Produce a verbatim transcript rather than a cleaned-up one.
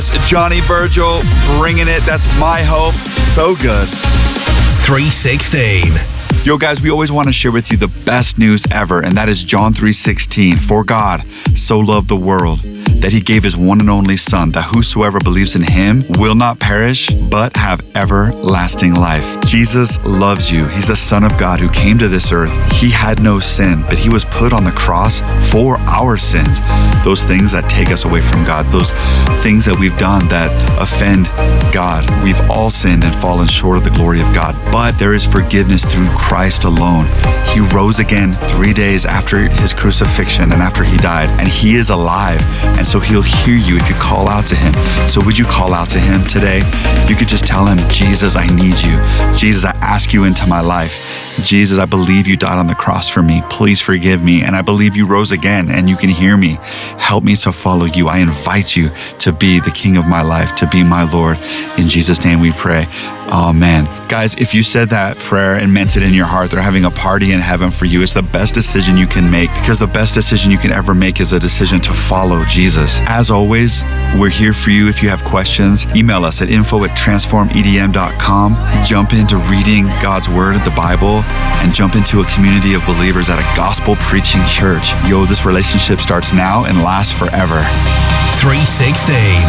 Johnny Virgil bringing it. That's My Hope. So good. three sixteen. Yo, guys, we always want to share with you the best news ever, and that is John three sixteen. For God so loved the world that he gave his one and only Son, that whosoever believes in him will not perish, but have everlasting life. Jesus loves you. He's the Son of God who came to this earth. He had no sin, but he was put on the cross for our sins. Those things that take us away from God, those things that we've done that offend God. We've all sinned and fallen short of the glory of God, but there is forgiveness through Christ alone. He rose again three days after his crucifixion and after he died, and he is alive. And so he'll hear you if you call out to him. So would you call out to him today? You could just tell him, Jesus, I need you. Jesus, I ask you into my life. Jesus, I believe you died on the cross for me. Please forgive me. And I believe you rose again and you can hear me. Help me to follow you. I invite you to be the King of my life, to be my Lord. In Jesus' name we pray. Amen. Guys, if you said that prayer and meant it in your heart, they're having a party in heaven for you. It's the best decision you can make, because the best decision you can ever make is a decision to follow Jesus. As always, we're here for you. If you have questions, email us at info at transform e d m dot com. Jump into reading God's Word, the Bible, and jump into a community of believers at a gospel preaching church. Yo, this relationship starts now and lasts forever. three sixteen.